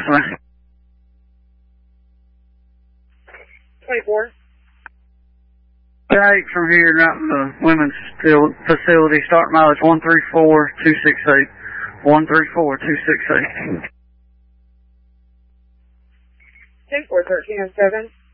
ma'am. 24. Jake from here, not in the women's facility. Start mileage 134268. 134268. 24307.